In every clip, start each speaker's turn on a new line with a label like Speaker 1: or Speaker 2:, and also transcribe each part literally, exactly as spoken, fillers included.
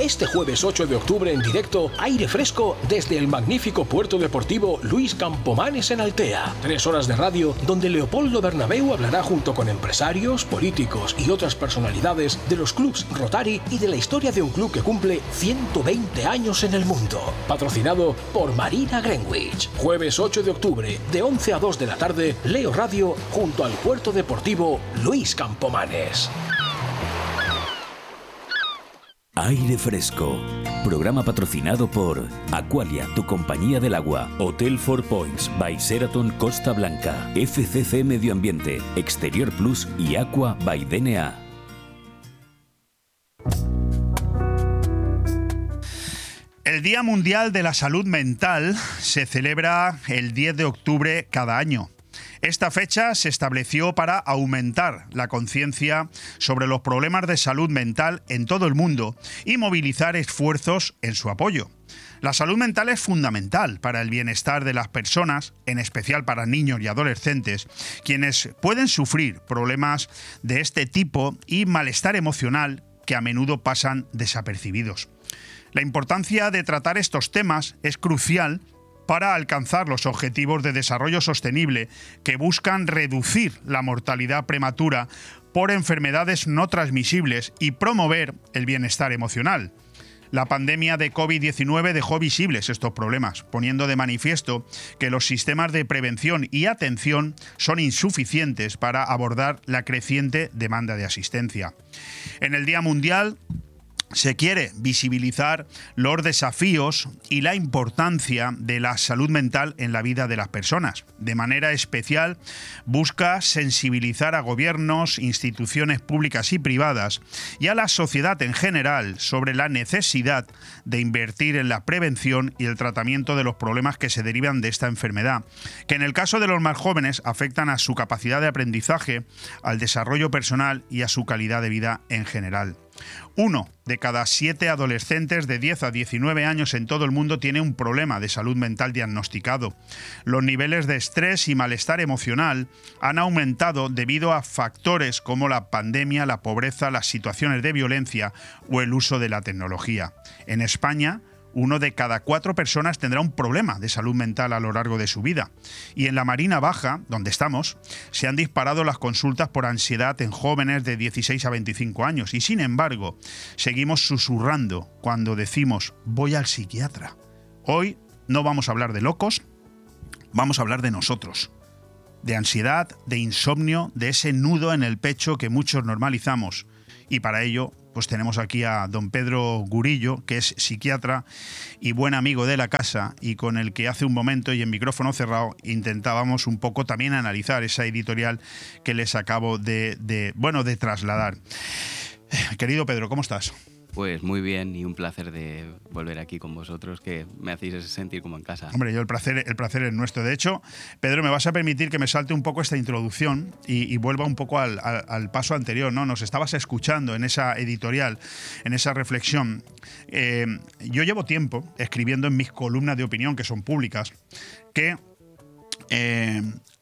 Speaker 1: Este jueves ocho de octubre en directo, aire fresco desde el magnífico puerto deportivo Luis Campomanes en Altea. Tres horas de radio donde Leopoldo Bernabéu hablará junto con empresarios, políticos y otras personalidades de los clubs Rotary y de la historia de un club que cumple ciento veinte años en el mundo. Patrocinado por Marina Greenwich. Jueves ocho de octubre, de once a dos de la tarde, Leo Radio junto al puerto deportivo Luis Campomanes.
Speaker 2: Aire fresco. Programa patrocinado por Aqualia, tu compañía del agua. Hotel Four Points by Sheraton Costa Blanca. F C C Medio Ambiente, Exterior Plus y Aqua by D N A.
Speaker 3: El Día Mundial de la Salud Mental se celebra el diez de octubre cada año. Esta fecha se estableció para aumentar la conciencia sobre los problemas de salud mental en todo el mundo y movilizar esfuerzos en su apoyo. La salud mental es fundamental para el bienestar de las personas, en especial para niños y adolescentes, quienes pueden sufrir problemas de este tipo y malestar emocional que a menudo pasan desapercibidos. La importancia de tratar estos temas es crucial para alcanzar los objetivos de desarrollo sostenible que buscan reducir la mortalidad prematura por enfermedades no transmisibles y promover el bienestar emocional. La pandemia de COVID diecinueve dejó visibles estos problemas, poniendo de manifiesto que los sistemas de prevención y atención son insuficientes para abordar la creciente demanda de asistencia. En el Día Mundial se quiere visibilizar los desafíos y la importancia de la salud mental en la vida de las personas. De manera especial, busca sensibilizar a gobiernos, instituciones públicas y privadas y a la sociedad en general sobre la necesidad de invertir en la prevención y el tratamiento de los problemas que se derivan de esta enfermedad, que en el caso de los más jóvenes afectan a su capacidad de aprendizaje, al desarrollo personal y a su calidad de vida en general. Uno de cada siete adolescentes de diez a diecinueve años en todo el mundo tiene un problema de salud mental diagnosticado. Los niveles de estrés y malestar emocional han aumentado debido a factores como la pandemia, la pobreza, las situaciones de violencia o el uso de la tecnología. En España, uno de cada cuatro personas tendrá un problema de salud mental a lo largo de su vida. Y en la Marina Baja, donde estamos, se han disparado las consultas por ansiedad en jóvenes de dieciséis a veinticinco años. Y sin embargo, seguimos susurrando cuando decimos voy al psiquiatra. Hoy no vamos a hablar de locos, vamos a hablar de nosotros. De ansiedad, de insomnio, de ese nudo en el pecho que muchos normalizamos. Y para ello, pues tenemos aquí a don Pedro Gurillo, que es psiquiatra y buen amigo de la casa y con el que hace un momento y en micrófono cerrado intentábamos un poco también analizar esa editorial que les acabo de, de, bueno, de trasladar. Querido Pedro, ¿cómo estás?
Speaker 4: Pues muy bien y un placer de volver aquí con vosotros, que me hacéis sentir como en casa.
Speaker 3: Hombre, yo el placer, el placer es nuestro. De hecho, Pedro, me vas a permitir que me salte un poco esta introducción y, y vuelva un poco al, al, al paso anterior, ¿no? Nos estabas escuchando en esa editorial, en esa reflexión. Eh, yo llevo tiempo escribiendo en mis columnas de opinión, que son públicas, que eh,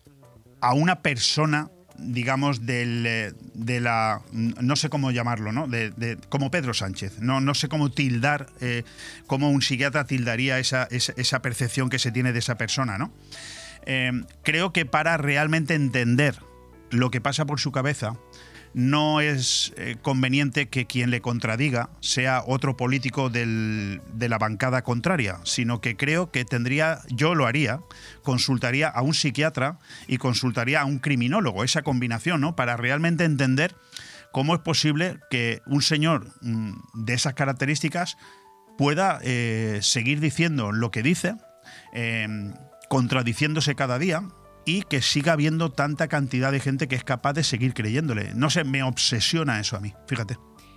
Speaker 3: a una persona, digamos, del, de la, no sé cómo llamarlo, ¿no? De, de, como Pedro Sánchez, no, no sé cómo tildar, eh, cómo un psiquiatra tildaría esa, esa, esa percepción que se tiene de esa persona, ¿no? Eh, creo que para realmente entender lo que pasa por su cabeza, no es eh, conveniente que quien le contradiga sea otro político del, de la bancada contraria, sino que creo que tendría, yo lo haría, consultaría a un psiquiatra y consultaría a un criminólogo, esa combinación, ¿no? Para realmente entender cómo es posible que un señor mmm, de esas características pueda eh, seguir diciendo lo que dice, eh, contradiciéndose cada día, y que siga habiendo tanta cantidad de gente que es capaz de seguir creyéndole. No sé, me obsesiona eso a mí, fíjate.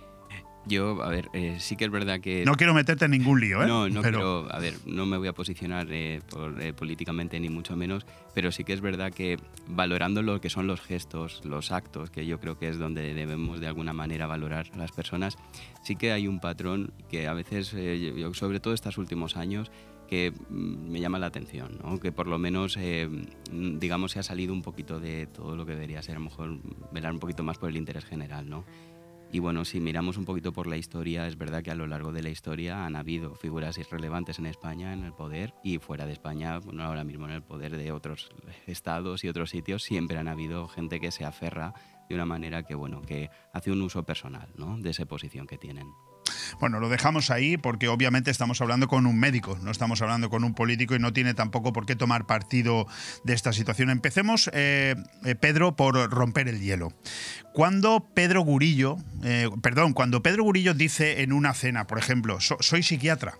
Speaker 4: Yo, a ver, eh, sí que es verdad que...
Speaker 3: No quiero meterte en ningún lío, ¿eh?
Speaker 4: No, no
Speaker 3: pero...
Speaker 4: quiero, a ver, no me voy a posicionar eh, por, eh, políticamente ni mucho menos, pero sí que es verdad que valorando lo que son los gestos, los actos, que yo creo que es donde debemos de alguna manera valorar a las personas, sí que hay un patrón que a veces, eh, yo, sobre todo estos últimos años, que me llama la atención, ¿no? Que por lo menos, eh, digamos, se ha salido un poquito de todo lo que debería ser, a lo mejor velar un poquito más por el interés general, ¿no? Y bueno, si miramos un poquito por la historia, es verdad que a lo largo de la historia han habido figuras irrelevantes en España en el poder y fuera de España, bueno, ahora mismo en el poder de otros estados y otros sitios, siempre han habido gente que se aferra de una manera que, bueno, que hace un uso personal, ¿no?, de esa posición que tienen.
Speaker 3: Bueno, lo dejamos ahí porque obviamente estamos hablando con un médico, no estamos hablando con un político y no tiene tampoco por qué tomar partido de esta situación. Empecemos, eh, eh, Pedro, por romper el hielo. Cuando Pedro Gurillo, eh, perdón, cuando Pedro Gurillo dice en una cena, por ejemplo, so, soy psiquiatra,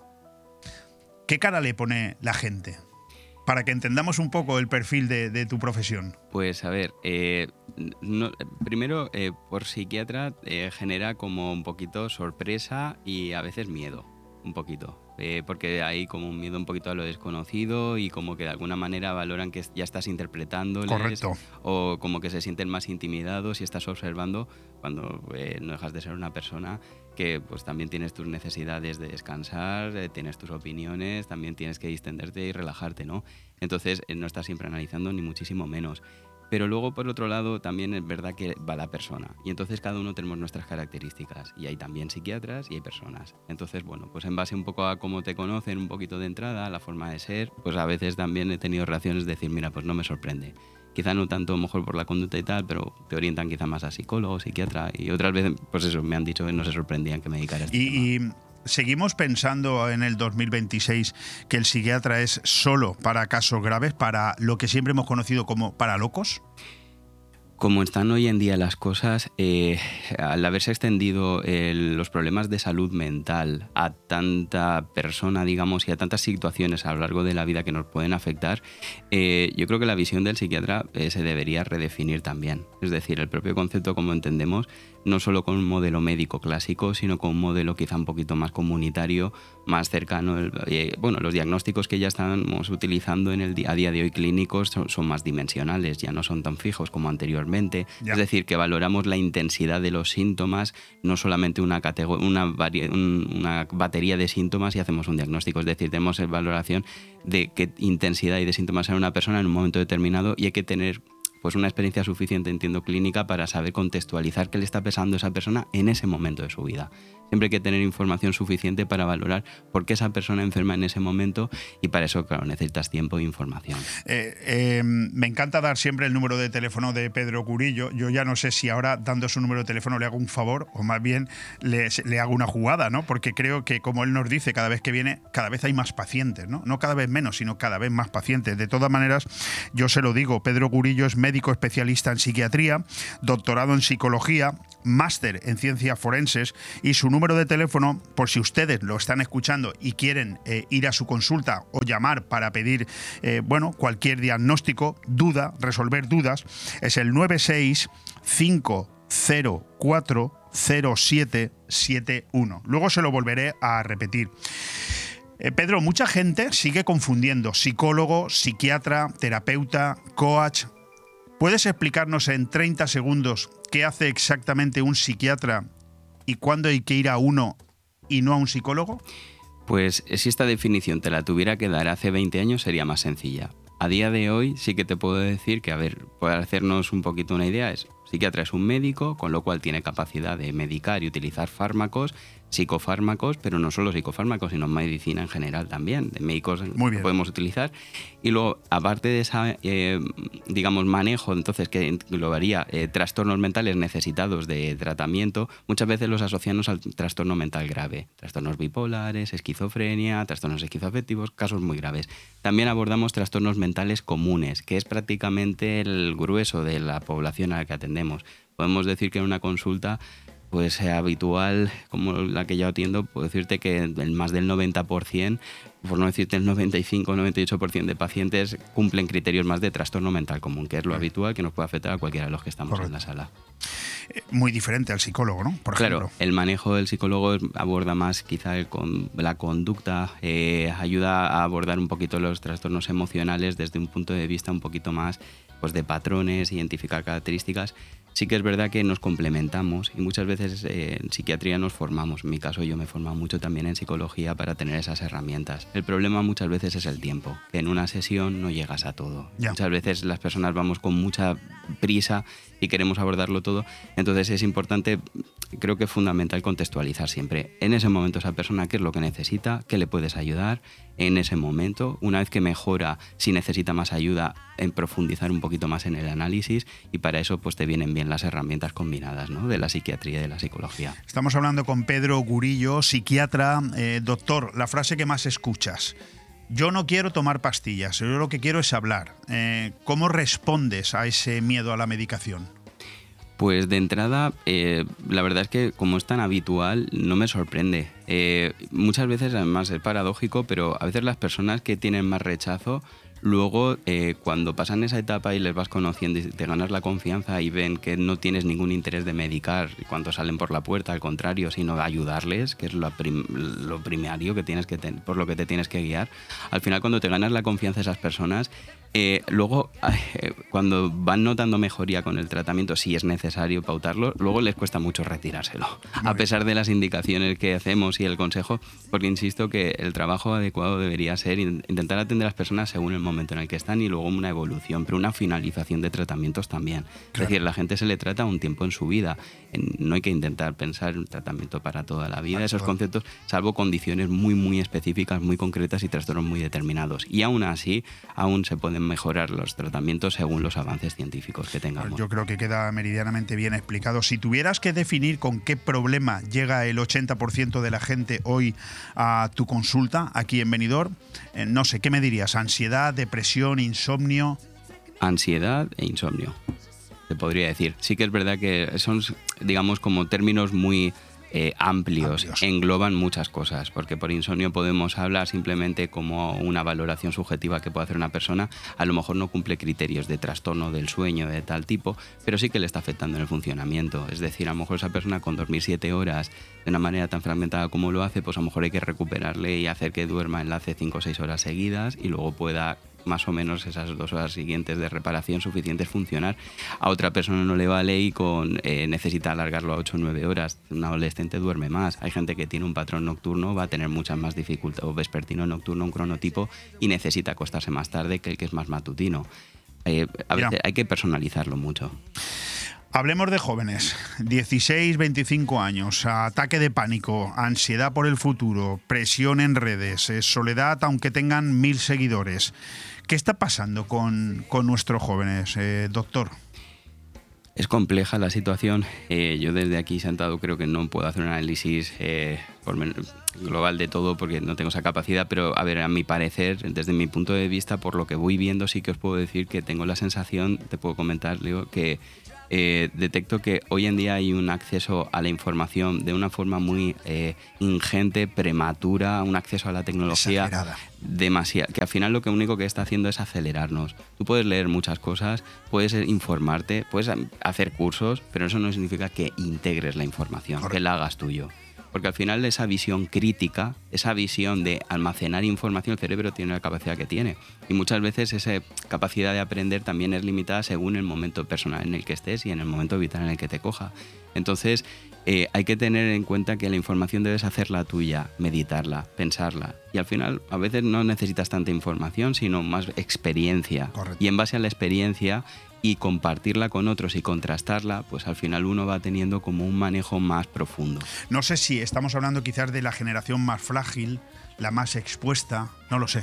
Speaker 3: ¿qué cara le pone la gente? Para que entendamos un poco el perfil de, de tu profesión.
Speaker 4: Pues a ver, eh, no, primero eh, por psiquiatra eh, genera como un poquito sorpresa y a veces miedo, un poquito. Eh, porque hay como un miedo un poquito a lo desconocido y como que de alguna manera valoran que ya estás interpretándoles.
Speaker 3: Correcto.
Speaker 4: O como que se sienten más intimidados y estás observando cuando eh, no dejas de ser una persona que pues también tienes tus necesidades de descansar, eh, tienes tus opiniones, también tienes que distenderte y relajarte, ¿no? Entonces eh, no estás siempre analizando ni muchísimo menos. Pero luego, por otro lado, también es verdad que va la persona. Y entonces cada uno tenemos nuestras características. Y hay también psiquiatras y hay personas. Entonces, bueno, pues en base un poco a cómo te conocen, un poquito de entrada, a la forma de ser, pues a veces también he tenido reacciones de decir, mira, pues no me sorprende. Quizá no tanto mejor por la conducta y tal, pero te orientan quizá más a psicólogo, psiquiatra. Y otras veces, pues eso, me han dicho que no se sorprendían que me dedicara a este
Speaker 3: y,
Speaker 4: tema.
Speaker 3: Y... ¿Seguimos pensando en el dos mil veintiséis que el psiquiatra es solo para casos graves, para lo que siempre hemos conocido como para locos?
Speaker 4: Como están hoy en día las cosas, eh, al haberse extendido eh, los problemas de salud mental a tanta persona, digamos, y a tantas situaciones a lo largo de la vida que nos pueden afectar, eh, yo creo que la visión del psiquiatra eh, se debería redefinir también. Es decir, el propio concepto, como entendemos, no solo con un modelo médico clásico, sino con un modelo quizá un poquito más comunitario, más cercano. El, eh, bueno, los diagnósticos que ya estamos utilizando en el día a día de hoy clínicos son, son más dimensionales, ya no son tan fijos como anteriormente. Ya. Es decir, que valoramos la intensidad de los síntomas, no solamente una, una, una batería de síntomas y hacemos un diagnóstico. Es decir, tenemos valoración de qué intensidad hay de síntomas en una persona en un momento determinado y hay que tener pues una experiencia suficiente, entiendo, clínica para saber contextualizar qué le está pasando a esa persona en ese momento de su vida. Siempre hay que tener información suficiente para valorar por qué esa persona enferma en ese momento y para eso, claro, necesitas tiempo e información.
Speaker 3: Eh, eh, me encanta dar siempre el número de teléfono de Pedro Gurillo. Yo ya no sé si ahora, dando su número de teléfono, le hago un favor o más bien le, le hago una jugada, ¿no? Porque creo que, como él nos dice, cada vez que viene, cada vez hay más pacientes, ¿no? No cada vez menos, sino cada vez más pacientes. De todas maneras, yo se lo digo, Pedro Gurillo es médico especialista en psiquiatría, doctorado en psicología, máster en ciencias forenses y su número de teléfono, por si ustedes lo están escuchando y quieren eh, ir a su consulta o llamar para pedir eh, bueno, cualquier diagnóstico, duda, resolver dudas, es el nueve seis cinco cero cuatro cero siete siete uno. Luego se lo volveré a repetir. Eh, Pedro, mucha gente sigue confundiendo psicólogo, psiquiatra, terapeuta, coach. ¿Puedes explicarnos en treinta segundos qué hace exactamente un psiquiatra y cuándo hay que ir a uno y no a un psicólogo?
Speaker 4: Pues si esta definición te la tuviera que dar hace veinte años sería más sencilla. A día de hoy sí que te puedo decir que, a ver, para hacernos un poquito una idea, es psiquiatra es un médico, con lo cual tiene capacidad de medicar y utilizar fármacos, psicofármacos, pero no solo psicofármacos, sino medicina en general también, de médicos que podemos utilizar. Y luego, aparte de ese, eh, digamos, manejo, entonces, que englobaría eh, trastornos mentales necesitados de tratamiento, muchas veces los asociamos al trastorno mental grave. Trastornos bipolares, esquizofrenia, trastornos esquizoafectivos, casos muy graves. También abordamos trastornos mentales comunes, que es prácticamente el grueso de la población a la que atendemos. Podemos decir que en una consulta pues habitual, como la que yo atiendo, puedo decirte que el más del noventa por ciento, por no decirte el noventa y cinco o noventa y ocho por ciento de pacientes cumplen criterios más de trastorno mental común, que es lo sí. habitual que nos puede afectar a cualquiera de los que estamos Correcto. En la sala.
Speaker 3: Muy diferente al psicólogo, ¿no? Por
Speaker 4: claro,
Speaker 3: ejemplo.
Speaker 4: El manejo del psicólogo aborda más quizá el con, la conducta, eh, ayuda a abordar un poquito los trastornos emocionales desde un punto de vista un poquito más pues, de patrones, identificar características. Sí que es verdad que nos complementamos y muchas veces eh, en psiquiatría nos formamos. En mi caso yo me he formado mucho también en psicología para tener esas herramientas. El problema muchas veces es el tiempo, que en una sesión no llegas a todo. Ya. Muchas veces las personas vamos con mucha prisa y queremos abordarlo todo. Entonces es importante creo que es fundamental contextualizar siempre. En ese momento esa persona qué es lo que necesita, qué le puedes ayudar en ese momento. Una vez que mejora, si necesita más ayuda, en profundizar un poquito más en el análisis, y para eso pues te vienen bien las herramientas combinadas, ¿no?, de la psiquiatría y de la psicología.
Speaker 3: Estamos hablando con Pedro Gurillo, psiquiatra. Eh, doctor, la frase que más escuchas: yo no quiero tomar pastillas, yo lo que quiero es hablar. Eh, ¿Cómo respondes a ese miedo a la medicación?
Speaker 4: Pues de entrada, eh, la verdad es que como es tan habitual, no me sorprende. Eh, muchas veces, además, es paradójico, pero a veces las personas que tienen más rechazo, luego eh, cuando pasan esa etapa y les vas conociendo y te ganas la confianza y ven que no tienes ningún interés de medicar cuando salen por la puerta, al contrario, sino de ayudarles, que es lo, prim lo primario que tienes que ten por lo que te tienes que guiar, al final cuando te ganas la confianza de esas personas, Eh, luego, eh, cuando van notando mejoría con el tratamiento, si es necesario pautarlo, luego les cuesta mucho retirárselo, a pesar de las indicaciones que hacemos y el consejo, porque insisto que el trabajo adecuado debería ser intentar atender a las personas según el momento en el que están y luego una evolución, pero una finalización de tratamientos también. Claro. Es decir, la gente se le trata un tiempo en su vida. No hay que intentar pensar en un tratamiento para toda la vida, esos conceptos, salvo condiciones muy, muy específicas, muy concretas y trastornos muy determinados. Y aún así, aún se pueden mejorar los tratamientos según los avances científicos que tengamos.
Speaker 3: Yo creo que queda meridianamente bien explicado. Si tuvieras que definir con qué problema llega el ochenta por ciento de la gente hoy a tu consulta aquí en Benidorm, eh, no sé, ¿qué me dirías? ¿Ansiedad, depresión, insomnio?
Speaker 4: Ansiedad e insomnio, te podría decir. Sí que es verdad que son, digamos, como términos muy Eh, amplios, amplios, engloban muchas cosas, porque por insomnio podemos hablar simplemente como una valoración subjetiva que puede hacer una persona, a lo mejor no cumple criterios de trastorno del sueño de tal tipo, pero sí que le está afectando en el funcionamiento. Es decir, a lo mejor esa persona con dormir siete horas de una manera tan fragmentada como lo hace, pues a lo mejor hay que recuperarle y hacer que duerma enlace cinco o seis horas seguidas y luego pueda más o menos esas dos horas siguientes de reparación suficientes funcionar. A otra persona no le vale y con eh, necesita alargarlo a ocho o nueve horas. Un adolescente duerme más. Hay gente que tiene un patrón nocturno, va a tener muchas más dificultades, o vespertino nocturno, un cronotipo, y necesita acostarse más tarde que el que es más matutino. Eh, a veces hay que personalizarlo mucho.
Speaker 3: Hablemos de jóvenes, dieciséis, veinticinco años, ataque de pánico, ansiedad por el futuro, presión en redes, soledad aunque tengan mil seguidores. ¿Qué está pasando con, con nuestros jóvenes, eh, doctor?
Speaker 4: Es compleja la situación. Eh, yo desde aquí sentado creo que no puedo hacer un análisis eh, por global de todo porque no tengo esa capacidad, pero a ver, a mi parecer, desde mi punto de vista, por lo que voy viendo, sí que os puedo decir que tengo la sensación, te puedo comentar, digo, que Eh, detecto que hoy en día hay un acceso a la información de una forma muy eh, ingente, prematura, un acceso a la tecnología demasiado, que al final lo que único que está haciendo es acelerarnos. Tú puedes leer muchas cosas, puedes informarte, puedes hacer cursos, pero eso no significa que integres la información, Correcto. que la hagas tuyo. Porque al final esa visión crítica, esa visión de almacenar información, el cerebro tiene la capacidad que tiene. Y muchas veces esa capacidad de aprender también es limitada según el momento personal en el que estés y en el momento vital en el que te coja. Entonces, eh, hay que tener en cuenta que la información debes hacerla tuya, meditarla, pensarla. Y al final, a veces no necesitas tanta información, sino más experiencia.
Speaker 3: Correcto.
Speaker 4: Y en base a la experiencia y compartirla con otros y contrastarla, pues al final uno va teniendo como un manejo más profundo.
Speaker 3: No sé si estamos hablando quizás de la generación más frágil, la más expuesta, no lo sé.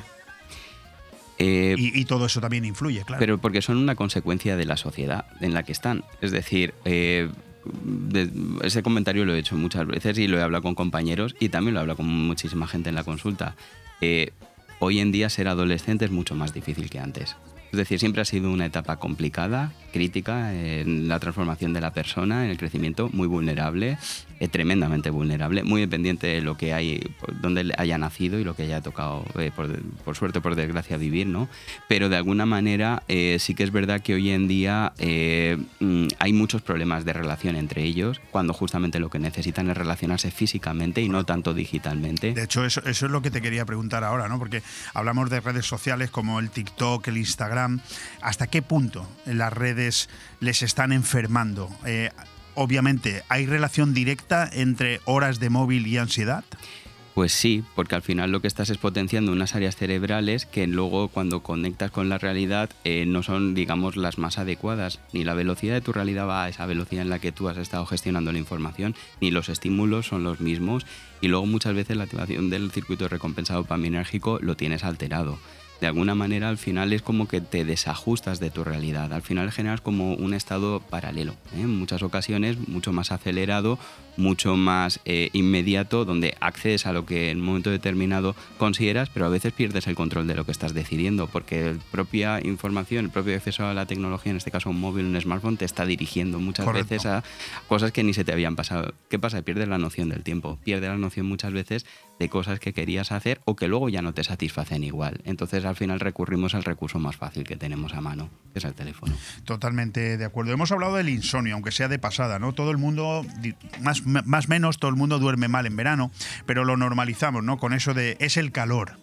Speaker 3: Eh, y, y todo eso también influye, claro.
Speaker 4: Pero porque son una consecuencia de la sociedad en la que están. Es decir, eh, de, ese comentario lo he hecho muchas veces y lo he hablado con compañeros y también lo he hablado con muchísima gente en la consulta. Eh, hoy en día ser adolescente es mucho más difícil que antes. Es decir, siempre ha sido una etapa complicada, crítica en la transformación de la persona, en el crecimiento, muy vulnerable, eh, tremendamente vulnerable, muy dependiente de lo que hay, donde haya nacido y lo que haya tocado, eh, por, por suerte o por desgracia, vivir, ¿no? Pero de alguna manera eh, sí que es verdad que hoy en día eh, hay muchos problemas de relación entre ellos, cuando justamente lo que necesitan es relacionarse físicamente y no tanto digitalmente.
Speaker 3: De hecho, eso, eso es lo que te quería preguntar ahora, ¿no? Porque hablamos de redes sociales como el TikTok, el Instagram. ¿Hasta qué punto las redes les están enfermando? Eh, obviamente, ¿hay relación directa entre horas de móvil y ansiedad?
Speaker 4: Pues sí, porque al final lo que estás es potenciando unas áreas cerebrales que luego cuando conectas con la realidad eh, no son, digamos, las más adecuadas. Ni la velocidad de tu realidad va a esa velocidad en la que tú has estado gestionando la información, ni los estímulos son los mismos, y luego muchas veces la activación del circuito de recompensa dopaminérgico lo tienes alterado. De alguna manera al final es como que te desajustas de tu realidad, al final generas como un estado paralelo, ¿eh? En muchas ocasiones mucho más acelerado, mucho más eh, inmediato, donde accedes a lo que en un momento determinado consideras, pero a veces pierdes el control de lo que estás decidiendo, porque la propia información, el propio acceso a la tecnología, en este caso un móvil, un smartphone, te está dirigiendo muchas
Speaker 3: Correcto.
Speaker 4: veces a cosas que ni se te habían pasado. ¿Qué pasa? Pierdes la noción del tiempo, pierdes la noción muchas veces de cosas que querías hacer o que luego ya no te satisfacen igual. Entonces al final recurrimos al recurso más fácil que tenemos a mano, que es el teléfono.
Speaker 3: Totalmente de acuerdo. Hemos hablado del insomnio, aunque sea de pasada, ¿no? Todo el mundo, más más menos, todo el mundo duerme mal en verano, pero lo normalizamos, ¿no? Con eso de es el calor.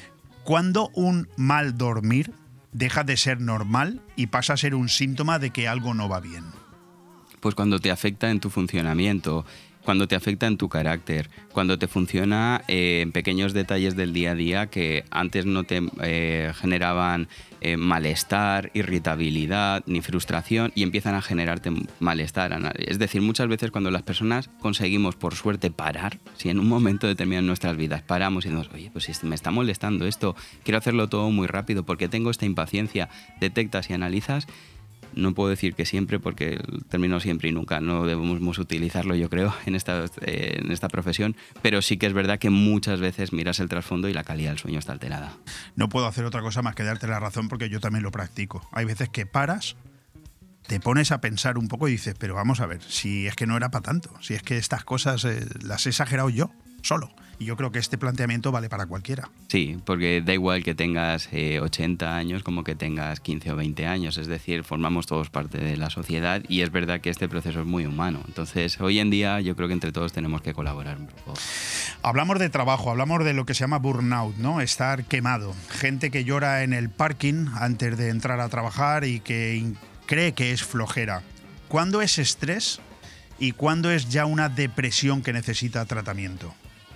Speaker 3: ¿Cuándo un mal dormir deja de ser normal y pasa a ser un síntoma de que algo no va bien?
Speaker 4: Pues cuando te afecta en tu funcionamiento, cuando te afecta en tu carácter, cuando te funciona eh, en pequeños detalles del día a día que antes no te eh, generaban eh, malestar, irritabilidad ni frustración y empiezan a generarte malestar. Es decir, muchas veces cuando las personas conseguimos por suerte parar, si en un momento determinado en nuestras vidas paramos y decimos, oye, pues si me está molestando esto, quiero hacerlo todo muy rápido porque tengo esta impaciencia, detectas y analizas. No puedo decir que siempre, porque el término siempre y nunca no debemos utilizarlo, yo creo, en esta, eh, en esta profesión, pero sí que es verdad que muchas veces miras el trasfondo y la calidad del sueño está alterada.
Speaker 3: No puedo hacer otra cosa más que darte la razón porque yo también lo practico. Hay veces que paras, te pones a pensar un poco y dices, pero vamos a ver, si es que no era para tanto, si es que estas cosas eh, las he exagerado yo, solo. Y yo creo que este planteamiento vale para cualquiera.
Speaker 4: Sí, porque da igual que tengas eh, ochenta años como que tengas quince o veinte años. Es decir, formamos todos parte de la sociedad y es verdad que este proceso es muy humano. Entonces, hoy en día yo creo que entre todos tenemos que colaborar un poco.
Speaker 3: Hablamos de trabajo, hablamos de lo que se llama burnout, ¿no? Estar quemado. Gente que llora en el parking antes de entrar a trabajar y que cree que es flojera. ¿Cuándo es estrés y cuándo es ya una depresión que necesita tratamiento?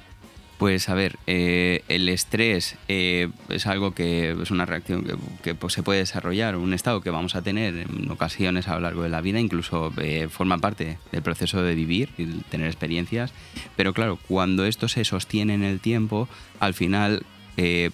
Speaker 4: Pues a ver, eh, el estrés eh, es algo que es una reacción que, que pues, se puede desarrollar, un estado que vamos a tener en ocasiones a lo largo de la vida, incluso eh, forma parte del proceso de vivir y tener experiencias, pero claro, cuando esto se sostiene en el tiempo, al final eh,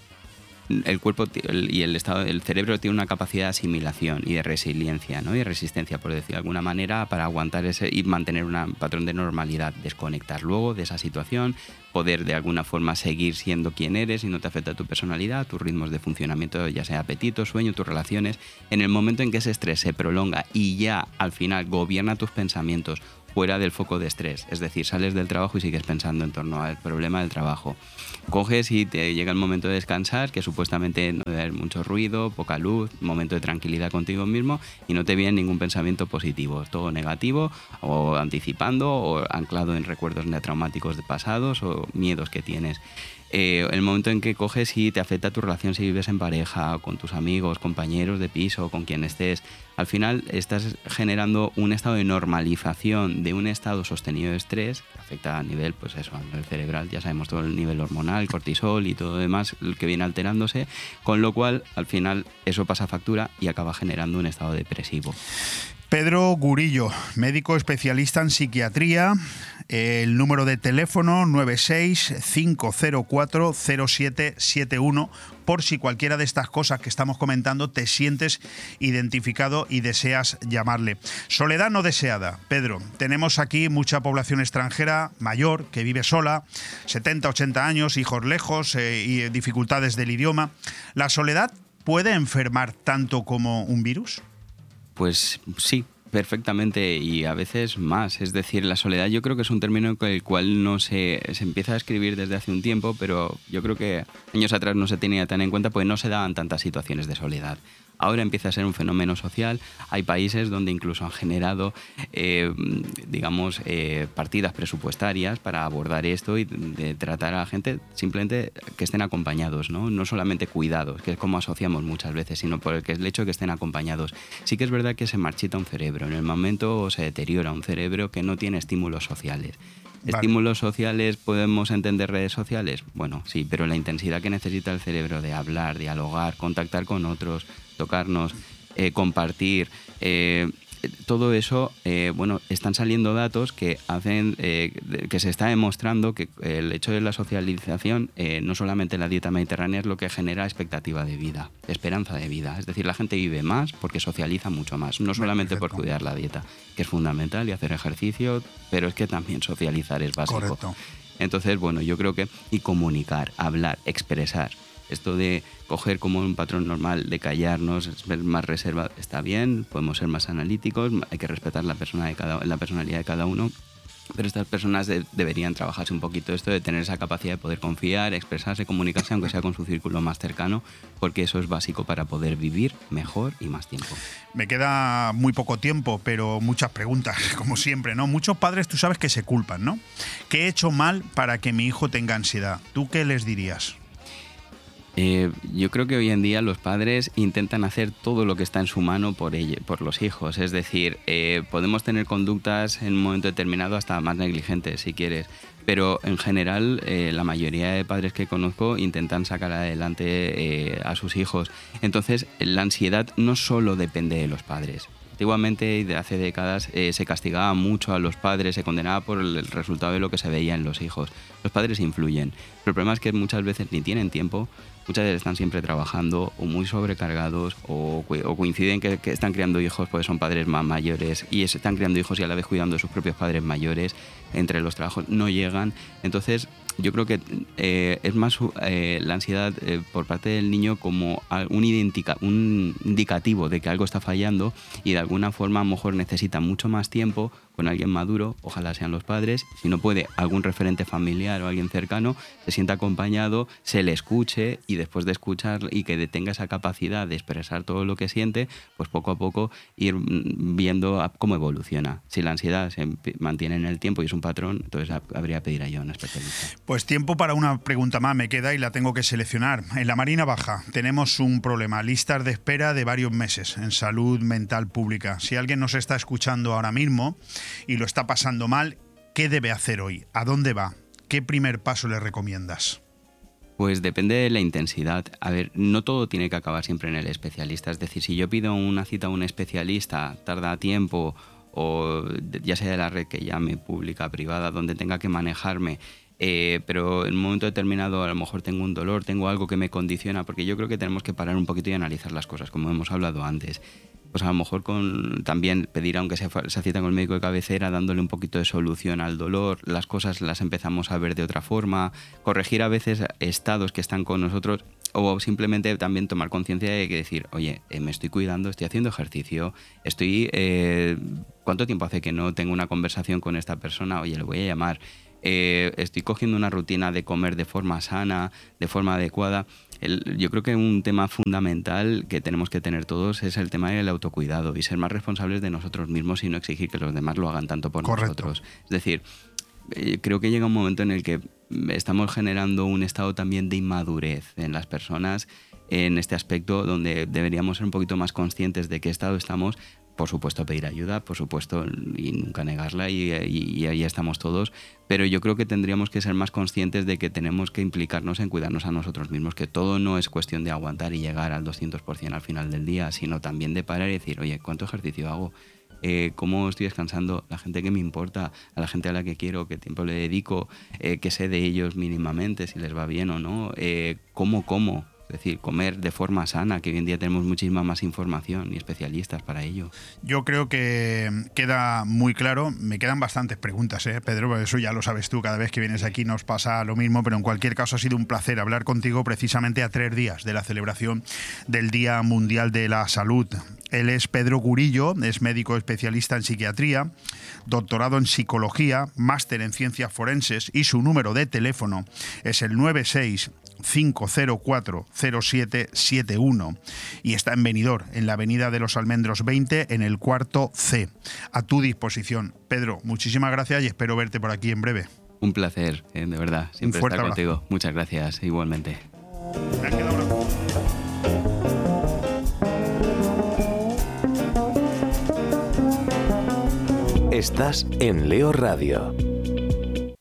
Speaker 4: el cuerpo y el estado, el cerebro tiene una capacidad de asimilación y de resiliencia, ¿no? Y de resistencia, por decir de alguna manera, para aguantar ese y mantener un patrón de normalidad, desconectar luego de esa situación, poder de alguna forma seguir siendo quien eres y no te afecta tu personalidad, tus ritmos de funcionamiento, ya sea apetito, sueño, tus relaciones. En el momento en que ese estrés se prolonga y ya al final gobierna tus pensamientos fuera del foco de estrés, es decir, sales del trabajo y sigues pensando en torno al problema del trabajo. Coges y te llega el momento de descansar, que supuestamente no debe haber mucho ruido, poca luz, momento de tranquilidad contigo mismo y no te viene ningún pensamiento positivo, todo negativo o anticipando o anclado en recuerdos traumáticos de pasados o miedos que tienes. Eh, el momento en que coges y te afecta tu relación si vives en pareja, con tus amigos, compañeros de piso, con quien estés, al final estás generando un estado de normalización de un estado sostenido de estrés que afecta a nivel, pues eso, a nivel cerebral, ya sabemos todo el nivel hormonal, cortisol y todo lo demás el que viene alterándose, con lo cual al final eso pasa factura y acaba generando un estado depresivo.
Speaker 3: Pedro Gurillo, médico especialista en psiquiatría, el número de teléfono nueve seis cinco cero cuatro cero siete siete uno, por si cualquiera de estas cosas que estamos comentando te sientes identificado y deseas llamarle. Soledad no deseada. Pedro, tenemos aquí mucha población extranjera mayor que vive sola, setenta, ochenta años, hijos lejos eh, y dificultades del idioma. ¿La soledad puede enfermar tanto como un virus?
Speaker 4: Pues sí, perfectamente, y a veces más. Es decir, la soledad yo creo que es un término con el cual no se, se empieza a escribir desde hace un tiempo, pero yo creo que años atrás no se tenía tan en cuenta porque no se daban tantas situaciones de soledad. Ahora empieza a ser un fenómeno social. Hay países donde incluso han generado, eh, digamos, eh, partidas presupuestarias para abordar esto y de tratar a la gente simplemente que estén acompañados, ¿no? No solamente cuidados, que es como asociamos muchas veces, sino por el, que es el hecho de que estén acompañados. Sí que es verdad que se marchita un cerebro. En el momento se deteriora un cerebro que no tiene estímulos sociales.
Speaker 3: Vale.
Speaker 4: ¿Estímulos sociales podemos entender redes sociales? Bueno, sí, pero la intensidad que necesita el cerebro de hablar, dialogar, contactar con otros, tocarnos, eh, compartir... Eh, todo eso, eh, bueno, están saliendo datos que hacen, eh, que se está demostrando que el hecho de la socialización, eh, no solamente la dieta mediterránea, es lo que genera expectativa de vida, esperanza de vida. Es decir, la gente vive más porque socializa mucho más, no solamente por cuidar la dieta, que es fundamental, y hacer ejercicio, pero es que también socializar es básico.
Speaker 3: Correcto.
Speaker 4: Entonces, bueno, yo creo que, y comunicar, hablar, expresar. Esto de coger como un patrón normal de callarnos, ser más reserva, está bien, podemos ser más analíticos, hay que respetar la, persona de cada, la personalidad de cada uno, pero estas personas de, deberían trabajarse un poquito esto de tener esa capacidad de poder confiar, expresarse, comunicarse, aunque sea con su círculo más cercano, porque eso es básico para poder vivir mejor y más tiempo.
Speaker 3: Me queda muy poco tiempo, pero muchas preguntas, como siempre, ¿no? Muchos padres, tú sabes que se culpan, ¿no? ¿Qué he hecho mal para que mi hijo tenga ansiedad? ¿Tú qué les dirías?
Speaker 4: Eh, yo creo que hoy en día los padres intentan hacer todo lo que está en su mano por, ello, por los hijos. Es decir, eh, podemos tener conductas en un momento determinado hasta más negligentes, si quieres. Pero en general, eh, la mayoría de padres que conozco intentan sacar adelante eh, a sus hijos. Entonces, la ansiedad no solo depende de los padres. Antiguamente, y de hace décadas, eh, se castigaba mucho a los padres, se condenaba por el resultado de lo que se veía en los hijos. Los padres influyen, pero el problema es que muchas veces ni tienen tiempo, muchas veces están siempre trabajando o muy sobrecargados o, o coinciden que, que están criando hijos porque son padres más mayores y están criando hijos y a la vez cuidando de sus propios padres mayores. Entre los trabajos no llegan. Entonces, yo creo que eh, es más eh, la ansiedad eh, por parte del niño como un, identica, un indicativo de que algo está fallando y de alguna forma a lo mejor necesita mucho más tiempo con alguien maduro, ojalá sean los padres, si no puede algún referente familiar o alguien cercano, se sienta acompañado, se le escuche y después de escuchar y que tenga esa capacidad de expresar todo lo que siente, pues poco a poco ir viendo cómo evoluciona. Si la ansiedad se mantiene en el tiempo y es un patrón, entonces habría que pedir ayuda a un especialista.
Speaker 3: Pues tiempo para una pregunta más me queda y la tengo que seleccionar. En la Marina Baja tenemos un problema, listas de espera de varios meses en salud mental pública. Si alguien nos está escuchando ahora mismo y lo está pasando mal, ¿qué debe hacer hoy? ¿A dónde va? ¿Qué primer paso le recomiendas?
Speaker 4: Pues depende de la intensidad. A ver, no todo tiene que acabar siempre en el especialista. Es decir, si yo pido una cita a un especialista, tarda tiempo, o ya sea de la red que llame, pública, privada, donde tenga que manejarme, eh, pero en un momento determinado a lo mejor tengo un dolor, tengo algo que me condiciona, porque yo creo que tenemos que parar un poquito y analizar las cosas, como hemos hablado antes. Pues a lo mejor con también pedir, aunque sea esa cita con el médico de cabecera, dándole un poquito de solución al dolor, las cosas las empezamos a ver de otra forma, corregir a veces estados que están con nosotros, o simplemente también tomar conciencia de que decir, oye, eh, me estoy cuidando, estoy haciendo ejercicio, estoy... Eh, ¿cuánto tiempo hace que no tengo una conversación con esta persona? Oye, le voy a llamar. Eh, estoy cogiendo una rutina de comer de forma sana, de forma adecuada. El, yo creo que un tema fundamental que tenemos que tener todos es el tema del autocuidado y ser más responsables de nosotros mismos y no exigir que los demás lo hagan tanto por
Speaker 3: Correcto.
Speaker 4: nosotros. Es decir, eh, creo que llega un momento en el que estamos generando un estado también de inmadurez en las personas en este aspecto, donde deberíamos ser un poquito más conscientes de qué estado estamos. Por supuesto pedir ayuda, por supuesto, y nunca negarla, y, y, y ahí estamos todos, pero yo creo que tendríamos que ser más conscientes de que tenemos que implicarnos en cuidarnos a nosotros mismos, que todo no es cuestión de aguantar y llegar al doscientos por ciento al final del día, sino también de parar y decir, oye, ¿cuánto ejercicio hago? Eh, ¿Cómo estoy descansando? La gente que me importa, a la gente a la que quiero, qué tiempo le dedico, eh, qué sé de ellos mínimamente, si les va bien o no, eh, ¿cómo como? Es decir, comer de forma sana, que hoy en día tenemos muchísima más información y especialistas para ello.
Speaker 3: Yo creo que queda muy claro. Me quedan bastantes preguntas, ¿eh, Pedro? Eso ya lo sabes tú, cada vez que vienes aquí nos pasa lo mismo, pero en cualquier caso ha sido un placer hablar contigo precisamente a tres días de la celebración del Día Mundial de la Salud. Él es Pedro Gurillo, es médico especialista en psiquiatría, doctorado en psicología, máster en ciencias forenses y su número de teléfono es el nueve seis cinco cero cuatro cero siete siete uno y está en Benidorm, en la avenida de los Almendros veinte, en el cuarto C. A tu disposición. Pedro, muchísimas gracias y espero verte por aquí en breve.
Speaker 4: Un placer, eh, de verdad, siempre estar abrazo. Contigo. Muchas gracias, igualmente.
Speaker 3: Me ha quedado una...
Speaker 5: Estás en Leo Radio.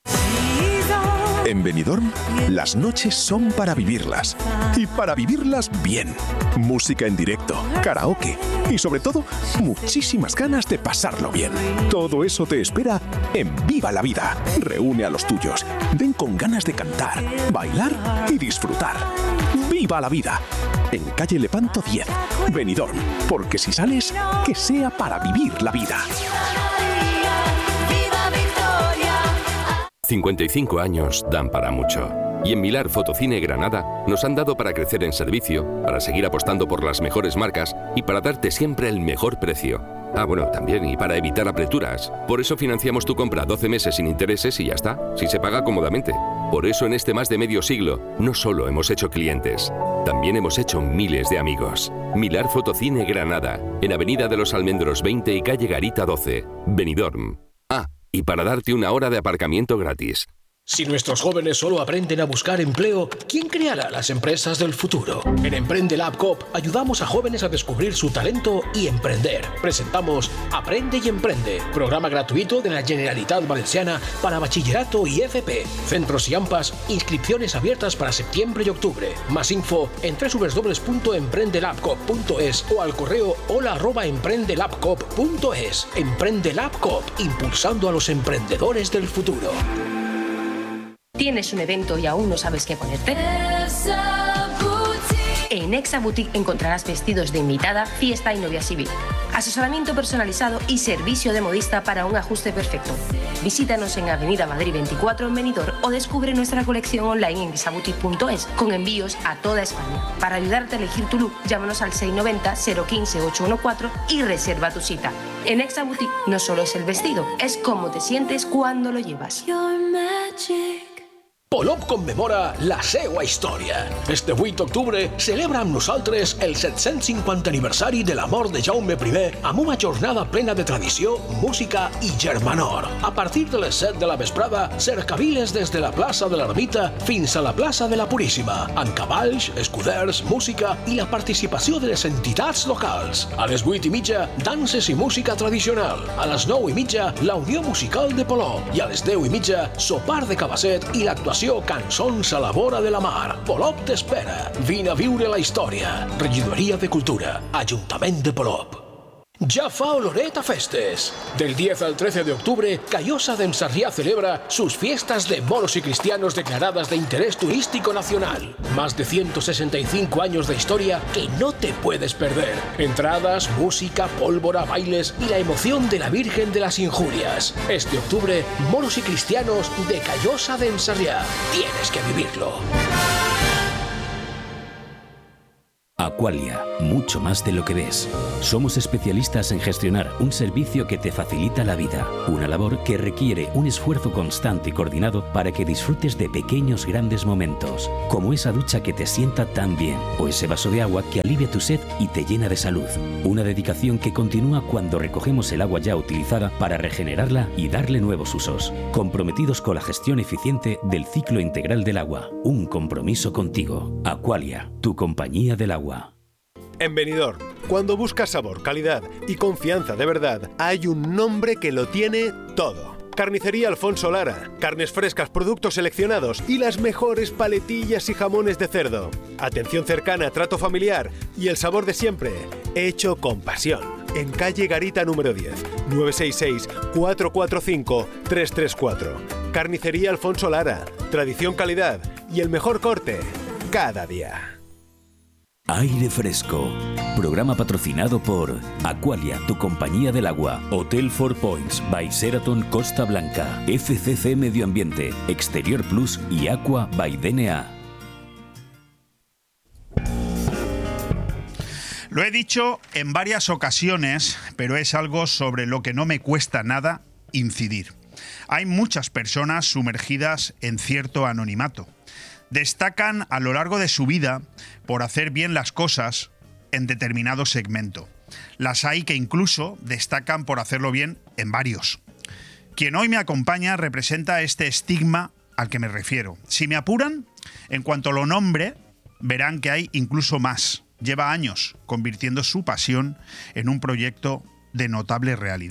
Speaker 5: En Benidorm, las noches son para vivirlas. Y para vivirlas bien. Música en directo, karaoke y sobre todo, muchísimas ganas de pasarlo bien. Todo eso te espera en Viva la Vida. Reúne a los tuyos. Ven con ganas de cantar, bailar y disfrutar. ¡Viva la Vida! En calle Lepanto diez, Benidorm. Porque si sales, que sea para vivir la vida.
Speaker 6: cincuenta y cinco años dan para mucho. Y en Milar Fotocine Granada nos han dado para crecer en servicio, para seguir apostando por las mejores marcas y para darte siempre el mejor precio. Ah, bueno, también, y para evitar apreturas. Por eso financiamos tu compra doce meses sin intereses y ya está, si se paga cómodamente. Por eso en este más de medio siglo, no solo hemos hecho clientes, también hemos hecho miles de amigos. Milar Fotocine Granada, en Avenida de los Almendros veinte y calle Garita doce, Benidorm. Ah, y para darte una hora de aparcamiento gratis.
Speaker 1: Si nuestros jóvenes solo aprenden a buscar empleo, ¿quién creará las empresas del futuro? En Emprende Lab Coop ayudamos a jóvenes a descubrir su talento y emprender. Presentamos Aprende y Emprende, programa gratuito de la Generalitat Valenciana para bachillerato y F P. Centros y AMPAs, inscripciones abiertas para septiembre y octubre. Más info en doble u doble u doble u punto emprendelabcoop punto es o al correo hola arroba emprendelabcoop punto es. Emprende Lab Coop, impulsando a los emprendedores del futuro.
Speaker 7: ¿Tienes un evento y aún no sabes qué ponerte? En Exa Boutique encontrarás vestidos de invitada, fiesta y novia civil, asesoramiento personalizado y servicio de modista para un ajuste perfecto. Visítanos en Avenida Madrid veinticuatro en Benidorm o descubre nuestra colección online en exa boutique punto es con envíos a toda España. Para ayudarte a elegir tu look, llámanos al seis nueve cero, cero uno cinco, ocho uno cuatro y reserva tu cita. En Exa Boutique no solo es el vestido, es cómo te sientes cuando lo llevas.
Speaker 1: Polop conmemora la seua història. Este vuit d'octubre celebra amb nosaltres el set-cents cinquanta aniversari de la mort de Jaume primer amb una jornada plena de tradició, música i germanor. A partir de les set de la vesprada, cercaviles des de la plaça de l'Ermita fins a la plaça de la Puríssima, amb cavalls, escuders, música i la participació de les entitats locals. A les vuit i mitja, danses i música tradicional. A les nou i mitja, la Unió Musical de Polop. I a les deu i mitja, sopar de cabasset i l'actuació Cançons a la vora de la mar. Polop t'espera. Vine a viure la història. Regidoria de Cultura. Ajuntament de Polop. Ya fa oloret a festes. Del diez al trece de octubre, Callosa d'en Sarriá celebra sus fiestas de moros y cristianos declaradas de interés turístico nacional. Más de ciento sesenta y cinco años de historia que no te puedes perder. Entradas, música, pólvora, bailes y la emoción de la Virgen de las Injurias. Este octubre, moros y cristianos de Callosa d'en Sarriá. Tienes que vivirlo.
Speaker 2: Aqualia, mucho más de lo que ves. Somos especialistas en gestionar un servicio que te facilita la vida, una labor que requiere un esfuerzo constante y coordinado para que disfrutes de pequeños grandes momentos, como esa ducha que te sienta tan bien o ese vaso de agua que alivia tu sed y te llena de salud. Una dedicación que continúa cuando recogemos el agua ya utilizada para regenerarla y darle nuevos usos, comprometidos con la gestión eficiente del ciclo integral del agua. Un compromiso contigo. Aqualia, tu compañía del agua.
Speaker 8: En Benidorm, cuando buscas sabor, calidad y confianza de verdad, hay un nombre que lo tiene todo. Carnicería Alfonso Lara. Carnes frescas, productos seleccionados y las mejores paletillas y jamones de cerdo. Atención cercana, trato familiar y el sabor de siempre, hecho con pasión. En calle Garita número diez, nueve seis seis, cuatro cuatro cinco, tres tres cuatro. Carnicería Alfonso Lara. Tradición, calidad y el mejor corte cada día.
Speaker 2: Aire Fresco, programa patrocinado por Aqualia, tu compañía del agua, Hotel Four Points by Sheraton Costa Blanca, F C C Medio Ambiente, Exterior Plus y Aqua by D N A.
Speaker 3: Lo he dicho en varias ocasiones, pero es algo sobre lo que no me cuesta nada incidir. Hay muchas personas sumergidas en cierto anonimato. Destacan a lo largo de su vida por hacer bien las cosas en determinado segmento. Las hay que incluso destacan por hacerlo bien en varios. Quien hoy me acompaña representa este estigma al que me refiero. Si me apuran, en cuanto lo nombre, verán que hay incluso más. Lleva años convirtiendo su pasión en un proyecto de notable realidad.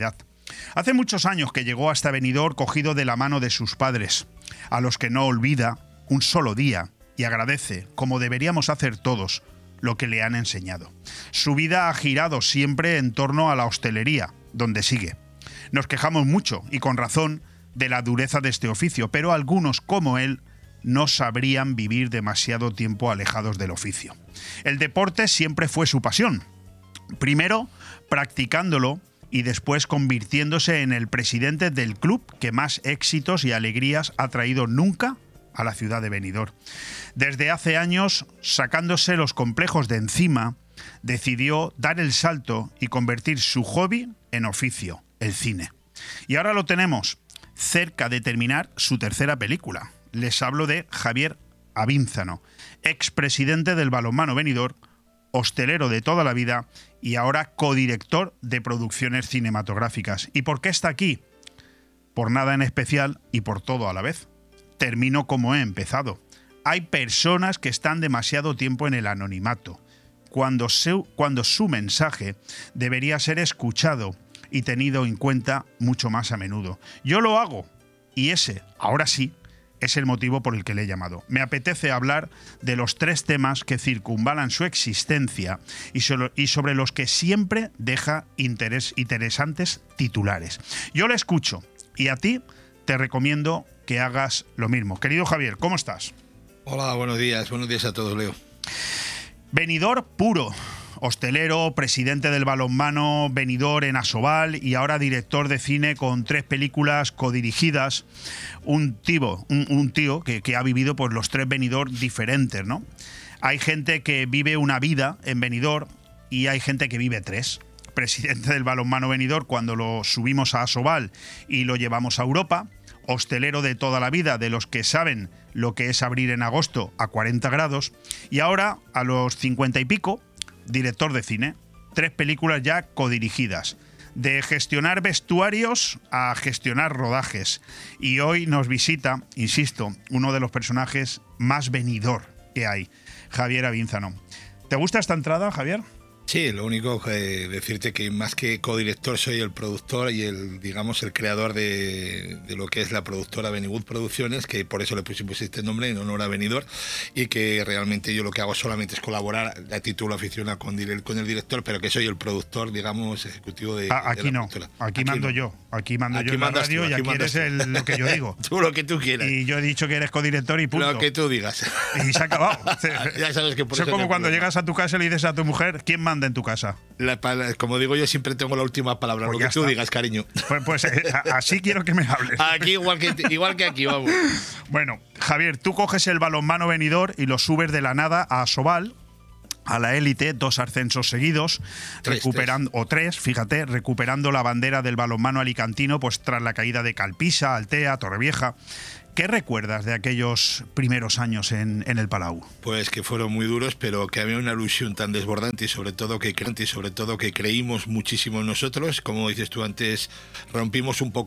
Speaker 3: Hace muchos años que llegó hasta Benidorm cogido de la mano de sus padres, a los que no olvida un solo día y agradece, como deberíamos hacer todos, lo que le han enseñado. Su vida ha girado siempre en torno a la hostelería, donde sigue. Nos quejamos mucho, y con razón, de la dureza de este oficio, pero algunos, como él, no sabrían vivir demasiado tiempo alejados del oficio. El deporte siempre fue su pasión. Primero, practicándolo y después convirtiéndose en el presidente del club que más éxitos y alegrías ha traído nunca a la ciudad de Benidorm. Desde hace años, sacándose los complejos de encima, decidió dar el salto y convertir su hobby en oficio, el cine. Y ahora lo tenemos cerca de terminar su tercera película. Les hablo de Javier Avínzano, expresidente del balonmano Benidorm, hostelero de toda la vida y ahora codirector de producciones cinematográficas. ¿Y por qué está aquí? Por nada en especial y por todo a la vez. Termino como he empezado. Hay personas que están demasiado tiempo en el anonimato, cuando su, cuando su mensaje debería ser escuchado y tenido en cuenta mucho más a menudo. Yo lo hago, y ese, ahora sí, es el motivo por el que le he llamado. Me apetece hablar de los tres temas que circunvalan su existencia y, solo, y sobre los que siempre deja interés, interesantes titulares. Yo le escucho, y a ti te recomiendo que hagas lo mismo. Querido Javier, ¿cómo estás?
Speaker 9: Hola, buenos días. Buenos días a todos, Leo.
Speaker 3: Benidorm puro. Hostelero, presidente del balonmano Benidorm en Asobal y ahora director de cine con tres películas codirigidas. Un tío, un, un tío que, que ha vivido pues, los tres Benidorm diferentes, ¿no? Hay gente que vive una vida en Benidorm y hay gente que vive tres. Presidente del balonmano Benidorm cuando lo subimos a Asobal y lo llevamos a Europa. Hostelero de toda la vida, de los que saben lo que es abrir en agosto a cuarenta grados. Y ahora, a los cincuenta y pico, director de cine. Tres películas ya codirigidas. De gestionar vestuarios a gestionar rodajes. Y hoy nos visita, insisto, uno de los personajes más Benidorm que hay, Javier Avínzano. ¿Te gusta esta entrada, Javier?
Speaker 9: Sí, lo único que decirte que más que codirector soy el productor y el, digamos, el creador de, de lo que es la productora Bennywood Producciones, que por eso le pusimos este nombre en honor a Benidorm, y que realmente yo lo que hago solamente es colaborar a título aficionado con, con el director, pero que soy el productor, digamos, ejecutivo de,
Speaker 3: ah, aquí
Speaker 9: de la
Speaker 3: no,
Speaker 9: productora.
Speaker 3: aquí, aquí mando no. yo, aquí mando aquí yo en la radio tú, y aquí eres el, lo que yo digo.
Speaker 9: Tú lo que tú quieras.
Speaker 3: Y yo he dicho que eres codirector y punto.
Speaker 9: Lo que tú digas.
Speaker 3: Y se ha acabado.
Speaker 9: Ya sabes que por
Speaker 3: eso
Speaker 9: eso
Speaker 3: es como cuando llegas a tu casa y le dices a tu mujer, ¿quién manda en tu casa?
Speaker 9: La, como digo yo, siempre tengo la última palabra, pues lo que tú está. digas, cariño.
Speaker 3: Pues, pues eh, así quiero que me hables.
Speaker 9: Aquí igual que, igual que aquí, vamos.
Speaker 3: Bueno, Javier, tú coges el balonmano Benidorm y lo subes de la nada a Asobal, a la élite, dos ascensos seguidos, tres, recuperando tres. o tres, fíjate, recuperando la bandera del balonmano alicantino, pues tras la caída de Calpisa, Altea, Torrevieja. ¿Qué recuerdas de aquellos primeros años en, en el Palau?
Speaker 9: Pues que fueron muy duros, pero que había una ilusión tan desbordante y sobre todo que, y sobre todo que creímos muchísimo en nosotros. Como dices tú antes, rompimos un poco